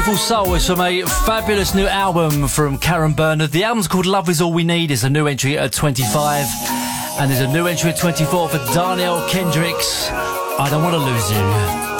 Full Soul is from a fabulous new album from Karen Bernard. The album's called Love Is All We Need. It's a new entry at 25. And there's a new entry at 24 for Darnell Kendricks. I Don't Want to Lose You.